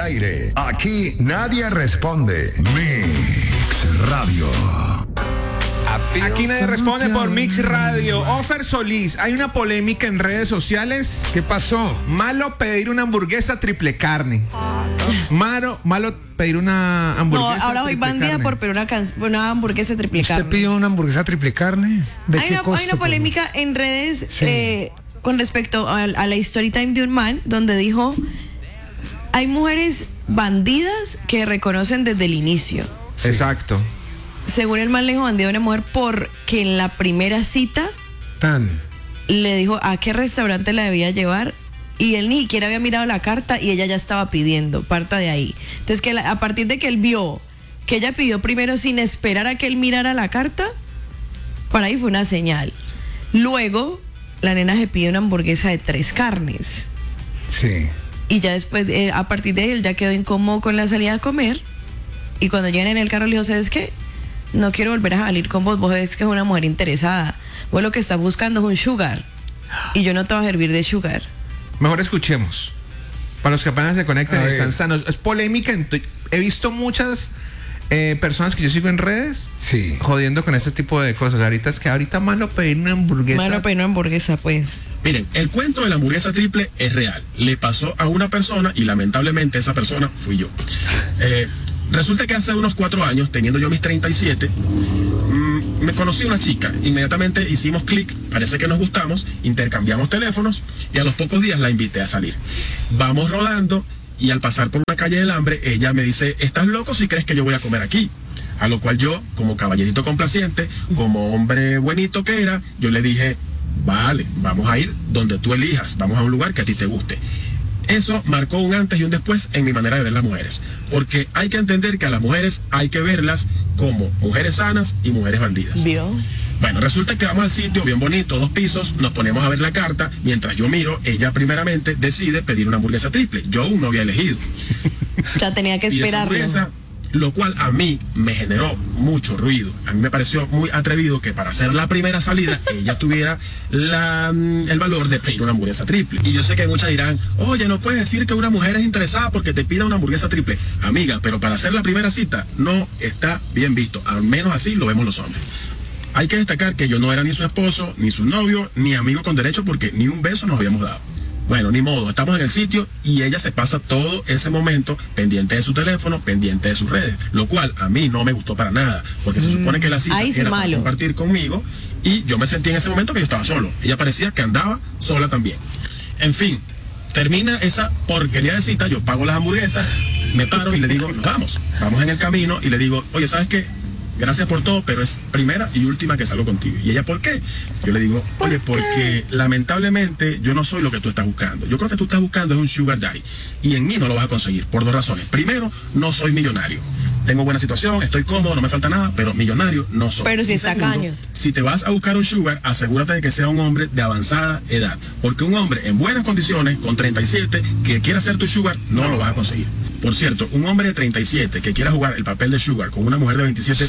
aire. Aquí nadie responde. Mix Radio. Aquí nadie responde por Mix Radio. Ofer Solís, hay una polémica en redes sociales. ¿Qué pasó? Malo pedir una hamburguesa triple carne. Malo pedir una hamburguesa. No, ahora hoy bandida por pedir una hamburguesa triple carne. ¿Usted pidió una hamburguesa triple carne? Hay una polémica en redes con respecto a la story time de un man donde dijo: hay mujeres bandidas que reconocen desde el inicio. Sí. Exacto. Según el man, le dijo bandido a una mujer porque en la primera cita le dijo a qué restaurante la debía llevar y él ni siquiera había mirado la carta y ella ya estaba pidiendo, parta de ahí. Entonces que a partir de que él vio que ella pidió primero sin esperar a que él mirara la carta, para ahí fue una señal. Luego la nena se pide una hamburguesa de 3 carnes. Sí. Y ya después, a partir de ahí, él ya quedó incómodo con la salida a comer. Y cuando llegan en el carro, le dijo: ¿sabes qué? No quiero volver a salir con vos. Vos ves que es una mujer interesada. Vos lo que estás buscando es un sugar. Y yo no te voy a servir de sugar. Mejor escuchemos. Para los que apenas se conectan, están sanos. Es polémica. He visto muchas personas que yo sigo en redes jodiendo con este tipo de cosas. Ahorita malo pedir una hamburguesa. Malo pedir una hamburguesa, pues. Miren, el cuento de la hamburguesa triple es real. Le pasó a una persona y lamentablemente esa persona fui yo. Resulta que hace unos 4 años, teniendo yo mis 37, me conocí una chica. Inmediatamente hicimos clic, parece que nos gustamos, intercambiamos teléfonos y a los pocos días la invité a salir. Vamos rodando y al pasar por una calle del Hambre, ella me dice: ¿estás loco si crees que yo voy a comer aquí? A lo cual yo, como caballerito complaciente, como hombre buenito que era, yo le dije: vale, vamos a ir donde tú elijas, vamos a un lugar que a ti te guste. Eso marcó un antes y un después en mi manera de ver las mujeres, porque hay que entender que a las mujeres hay que verlas como mujeres sanas y mujeres bandidas. ¿Vio? Bueno, resulta que vamos al sitio bien bonito, 2 pisos, nos ponemos a ver la carta, mientras yo miro, ella primeramente decide pedir una hamburguesa triple. Yo aún no había elegido. Ya tenía que esperarlo. Lo cual a mí me generó mucho ruido. A mí me pareció muy atrevido que para hacer la primera salida ella tuviera el valor de pedir una hamburguesa triple. Y yo sé que muchas dirán: oye, no puedes decir que una mujer es interesada porque te pida una hamburguesa triple. Amiga, pero para hacer la primera cita no está bien visto. Al menos así lo vemos los hombres. Hay que destacar que yo no era ni su esposo, ni su novio, ni amigo con derecho, porque ni un beso nos habíamos dado. Bueno, ni modo, estamos en el sitio y ella se pasa todo ese momento pendiente de su teléfono, pendiente de sus redes, lo cual a mí no me gustó para nada, porque se supone que la cita era para compartir conmigo y yo me sentí en ese momento que yo estaba solo. Ella parecía que andaba sola también. En fin, termina esa porquería de cita, yo pago las hamburguesas, me paro y le digo: nos vamos en el camino y le digo: oye, ¿sabes qué? Gracias por todo, pero es primera y última que salgo contigo. ¿Y ella por qué? Yo le digo: oye, porque lamentablemente yo no soy lo que tú estás buscando. Yo creo que tú estás buscando es un sugar daddy. Y en mí no lo vas a conseguir, por 2 razones. Primero, no soy millonario. Tengo buena situación, estoy cómodo, no me falta nada, pero millonario no soy. Pero si está caño. Si te vas a buscar un sugar, asegúrate de que sea un hombre de avanzada edad. Porque un hombre en buenas condiciones, con 37, que quiera ser tu sugar, no lo vas a conseguir. Por cierto, un hombre de 37 que quiera jugar el papel de sugar con una mujer de 27 es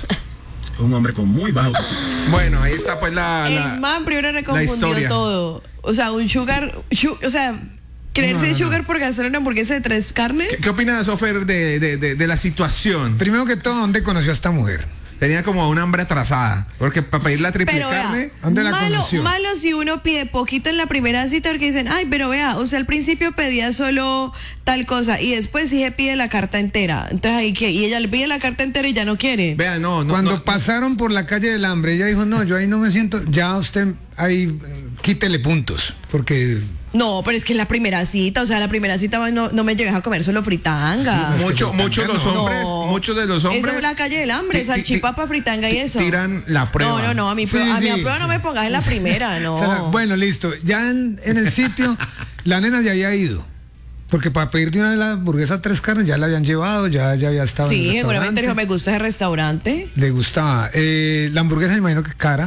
un hombre con muy baja autoestima. Bueno, ahí está pues el man primero reconfundió todo. O sea, un sugar, o sea, creerse sugar por gastar una hamburguesa de 3 carnes. ¿Qué opinas, Ofer, de la situación? Primero que todo, ¿dónde conoció a esta mujer? Tenía como una hambre atrasada, porque para pedir la triple carne, ¿dónde la conoció? Malo si uno pide poquito en la primera cita, porque dicen: ay, pero vea, o sea, al principio pedía solo tal cosa y después sí se pide la carta entera. Entonces ahí que, y ella le pide la carta entera y ya no quiere. Vea, Cuando pasaron por la calle del Hambre, ella dijo: no, yo ahí no me siento. Ya usted ahí quítele puntos, porque... No, pero es que la primera cita, o sea, la primera cita no me lleves a comer solo fritanga. Muchos de los hombres. Eso es la calle del Hambre, salchipapa, fritanga y eso. Tiran la prueba. No, a mi prueba no me pongas en la primera, no. Bueno, listo. Ya en el sitio, la nena ya había ido. Porque para pedirte una de las hamburguesas 3 carnes ya la habían llevado, ya había estado en el restaurante. Sí, seguramente dijo: me gusta ese restaurante. Le gustaba. La hamburguesa me imagino que cara.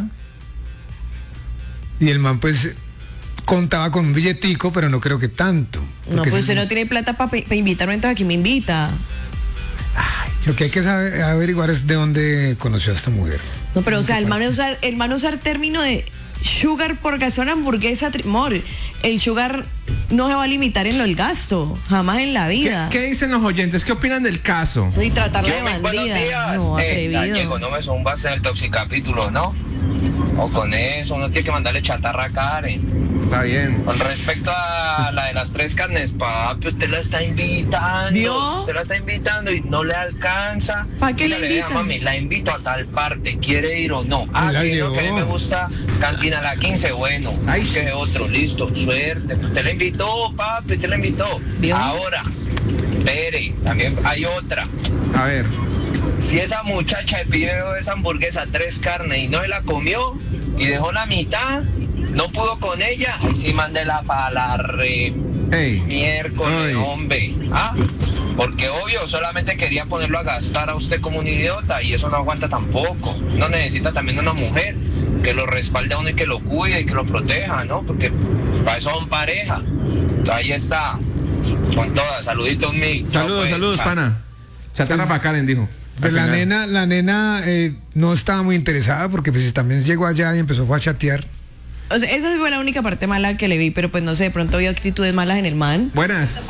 Y el man pues contaba con un billetico, pero no creo que tanto. No, pues usted no tiene plata para invitarme, entonces aquí me invita. Ay, lo que hay que averiguar es de dónde conoció a esta mujer. No, pero o sea, el man usar término de sugar por gastar una hamburguesa, el sugar no se va a limitar en el gasto, jamás en la vida. ¿Qué dicen los oyentes? ¿Qué opinan del caso? Y tratarla de bandida. Buenos días. No, atrevido. Gallego, no me zumbas en el toxicapítulo, ¿no? O con eso, uno tiene que mandarle chatarra a Karen. Está bien. Con respecto a la de las 3 carnes, papi, usted la está invitando. ¿Vio? Usted la está invitando y no le alcanza. ¿Para qué le Dígale, invita? Mami, la invito a tal parte, ¿quiere ir o no? Ah, La que no, llevó. que a mí me gusta Cantina La 15, bueno. Ay. Que otro, listo, suerte. Usted la invitó, papi, usted la invitó. ¿Vio? Ahora, espere, también hay otra. A ver. Si esa muchacha le pidió esa hamburguesa 3 carnes y no se la comió y dejó la mitad, no pudo con ella, ahí sí mándela para la Hey. miércoles, Ay. hombre. Ah, porque obvio, solamente quería ponerlo a gastar a usted como un idiota y eso no aguanta tampoco. No necesita también una mujer que lo respalde a uno y que lo cuide y que lo proteja, ¿no? Porque para eso son pareja. Entonces, ahí está, con todas. Saluditos, Mix. Saludos, saludos, pana. Chatarra para Karen, dijo. Pues la nena no estaba muy interesada porque pues también llegó allá y empezó a chatear. O sea, esa fue la única parte mala que le vi, pero pues no sé, de pronto vio actitudes malas en el man. Buenas.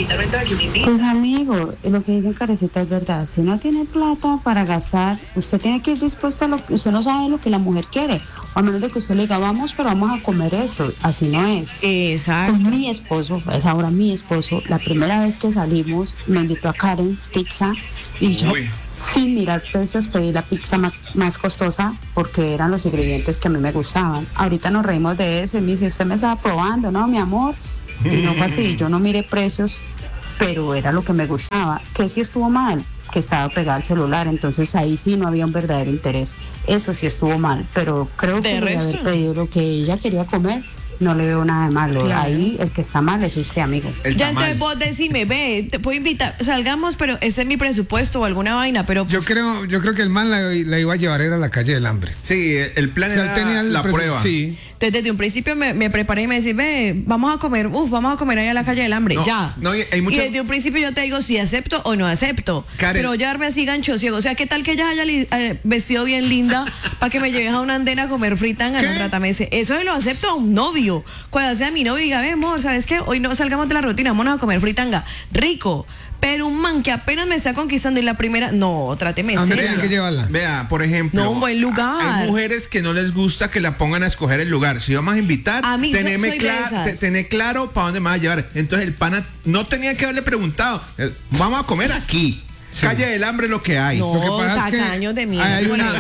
Pues amigo, lo que dicen Carecita es verdad. Si uno tiene plata para gastar, usted tiene que ir dispuesto a lo que usted no sabe lo que la mujer quiere. O a menos de que usted le diga, vamos, pero vamos a comer eso. Así no es. Exacto. Con mi esposo, es ahora mi esposo, la primera vez que salimos me invitó a Karen's Pizza y yo, Uy. sin mirar precios, pedí la pizza más costosa porque eran los ingredientes que a mí me gustaban. Ahorita nos reímos de eso y me dice, usted me estaba probando, ¿no, mi amor? Y no fue así, yo no miré precios, pero era lo que me gustaba. Que sí estuvo mal, que estaba pegada al celular, entonces ahí sí no había un verdadero interés. Eso sí estuvo mal, pero creo que de haber pedido lo que ella quería comer, no le veo nada de malo. Claro. Ahí el que está mal es usted, amigo. Ya entonces vos decime, ve, te puedo invitar, salgamos, pero este es mi presupuesto o alguna vaina, pero Yo creo que el man la iba a llevar era a la calle del hambre. Sí, el plan era tenía la prueba. Sí. entonces desde un principio me preparé y me decís, ve, vamos a comer ahí a la calle del hambre, No, ya. no, y hay muchas- Y desde un principio yo te digo si acepto o no acepto. Karen. Pero llevarme así gancho ciego, o sea, ¿qué tal que ella haya vestido bien linda para que me lleves a una andena a comer fritanga? No, trátame ese. Eso lo acepto a un novio. Cuando sea mi novio diga, ve, amor, ¿sabes qué? Hoy no salgamos de la rutina, vámonos a comer fritanga. Rico. Pero un man que apenas me está conquistando y la primera, no, tráteme ¿A dónde serio. tienen que llevarla? Vea, por ejemplo, No, un buen lugar. Hay mujeres que no les gusta que la pongan a escoger el lugar. Si vamos a invitar, A mí, yo soy de esas. tener claro para dónde me va a llevar. Entonces el pana no tenía que haberle preguntado, vamos a comer aquí. Calle del hambre lo que hay. No, Lo que pasa es que tacaños de mierda.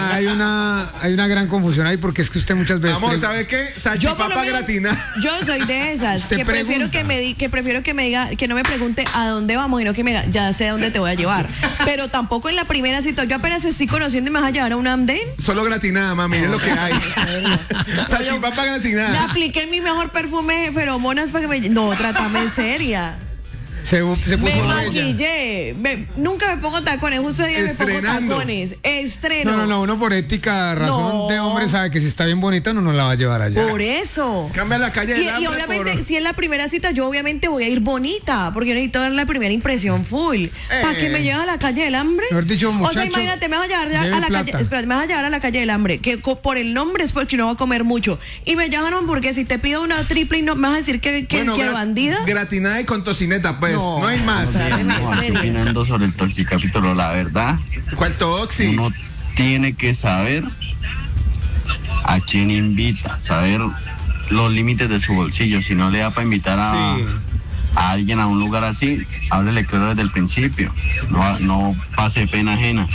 hay una gran confusión ahí porque es que usted muchas veces Amor, ¿sabe qué? Yo por lo Salchipapa menos- gratina. Yo soy de esas Usted que prefiero pregunta. que prefiero que me diga, que no me pregunte a dónde vamos y no que me diga, ya sé a dónde te voy a llevar. Pero tampoco en la primera cita, yo apenas estoy conociendo y me vas a llevar a un andén. Solo gratinada, mami, es lo que hay. Salchipapa Me gratinada. apliqué mi mejor perfume de feromonas para que me... No, trátame seria. se puso Me bella. maquillé. Nunca me pongo tacones. Justo hoy día me pongo Estrenando. tacones. Estreno. No, uno por ética, razón No. de hombre sabe que si está bien bonita uno no la va a llevar allá. Por eso. Cambia la calle del Y hambre obviamente, por- si es la primera cita, yo obviamente voy a ir bonita, porque yo necesito dar la primera impresión full. ¿Para que me lleves a la calle del hambre? Mejor dicho, O sea, muchacho, imagínate, me vas a llevar lleve a la plata. calle, espérate, me vas a llevar a la calle del hambre, que por el nombre es porque no va a comer mucho. Y me llevan a hamburguesa y te pido una triple y no me vas a decir que bandida. Gratinada y con tocineta, pues. No, hay más. Tráteme Estoy serio. opinando sobre el toxicapítulo, la verdad. ¿Cuál toxi? Uno tiene que saber a quién invita, saber los límites de su bolsillo. Si no le da para invitar a alguien a un lugar así, háblele claro desde el principio. No pase pena ajena.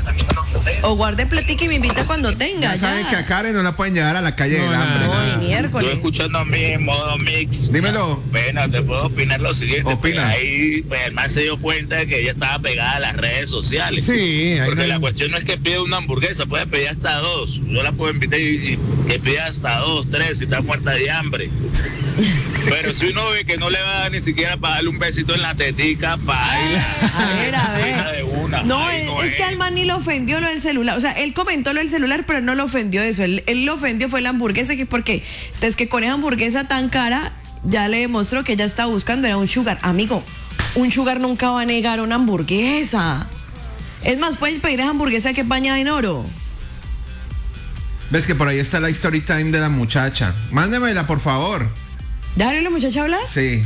O guarde platica y me invita cuando tenga. Ya saben que a Karen no la pueden llevar a la calle del hambre. No, ni Estoy miércoles. escuchando a mí en modo mix. Dímelo. Bueno, te puedo opinar lo siguiente. Opina. Pues ahí pues, el man se dio cuenta de que ella estaba pegada a las redes sociales. Sí, ahí Porque no- la cuestión no es que pida una hamburguesa, puede pedir hasta 2. Yo la puedo invitar y que pida hasta 2, 3 si está muerta de hambre. Pero si uno ve que no le va a dar ni siquiera para darle un besito en la tetica, baila. A ver. De una. No, Ay, es que al man ni lo ofendió lo del celular. O sea, él comentó lo del celular, pero no lo ofendió eso. Él lo ofendió fue la hamburguesa, que porque entonces que con esa hamburguesa tan cara ya le demostró que ella estaba buscando era un sugar. Amigo, un sugar nunca va a negar una hamburguesa. Es más, puedes pedir esa hamburguesa que es bañada en oro. Ves que por ahí está la story time de la muchacha. Mándemela, por favor. ¿Déjale a la muchacha hablar? Sí.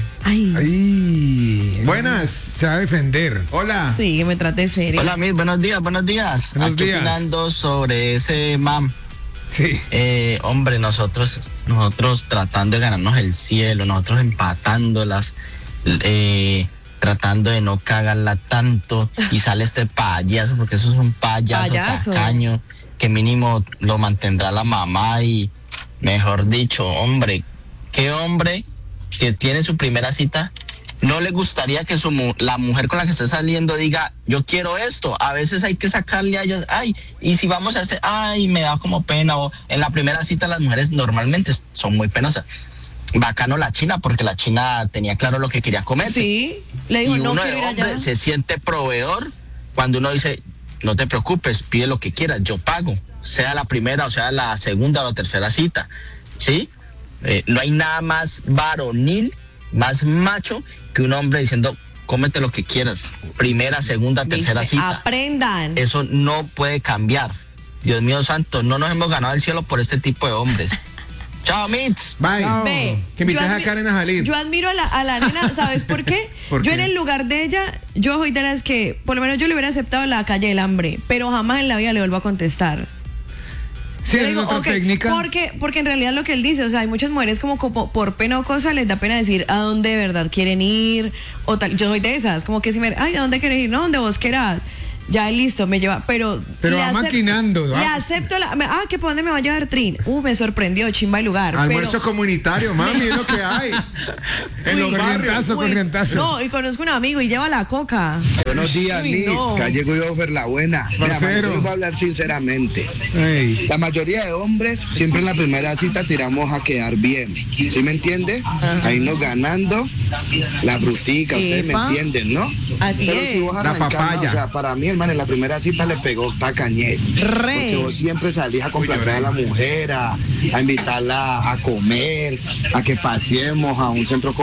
Ay. Buenas. Se va a defender. Hola. Sí, que me trate serio. Hola, Miss, buenos días. Buenos Aquí días. opinando sobre ese mam. Sí. Hombre, nosotros tratando de ganarnos el cielo, nosotros empatándolas, tratando de no cagarla tanto, y sale este payaso, porque eso es un payaso tacaño, que mínimo lo mantendrá la mamá. Y mejor dicho, hombre, qué hombre que tiene su primera cita no le gustaría que la mujer con la que esté saliendo diga, yo quiero esto. A veces hay que sacarle a ellas, ay, y si vamos a hacer, ay, me da como pena. O en la primera cita las mujeres normalmente son muy penosas. Bacano la china, porque la china tenía claro lo que quería comer. Sí, le dijo, y no uno quiero de ir hombre allá. se siente proveedor cuando uno dice, no te preocupes, pide lo que quieras, yo pago, sea la primera o sea la segunda o la tercera cita, ¿sí? No hay nada más varonil, más macho que un hombre diciendo, cómete lo que quieras, primera, segunda, tercera cita. Aprendan. Eso no puede cambiar. Dios mío santo, no nos hemos ganado el cielo por este tipo de hombres. Chao, Mitz. Bye. Ve, Que invites a Karen a salir. Yo admiro a la nena, ¿sabes por qué? ¿Por yo qué? en el lugar de ella, yo soy de las que, por lo menos yo le hubiera aceptado la calle del hambre, pero jamás en la vida le vuelvo a contestar. Sí, Yo es digo, otra ok, técnica. porque en realidad lo que él dice, o sea, hay muchas mujeres como por pena o cosa, les da pena decir a dónde de verdad quieren ir, o tal. Yo soy de esas, como que si me, ay, ¿a dónde quieres ir? No, donde vos quieras. Ya listo, me lleva, pero va maquinando. Le acepto que por dónde me va a llevar Trin. Me sorprendió, chimba el lugar. Almuerzo comunitario, mami, es lo que hay. En los barrios. Corrientazo. No, y conozco un amigo y lleva la coca. Buenos días, Miss. Calle Guidofer, la buena. Mira, yo les voy a hablar sinceramente. Ey. La mayoría de hombres siempre en la primera cita tiramos a quedar bien. ¿Sí me entiende? Ahí nos ganando la frutica, ustedes me entienden, ¿no? Así Pero es. si vos La arrancás, papaya. o sea, para mí, hermano, en la primera cita le pegó tacañez. Porque vos siempre salís a complacer a la mujer, a invitarla a comer, a que paseemos a un centro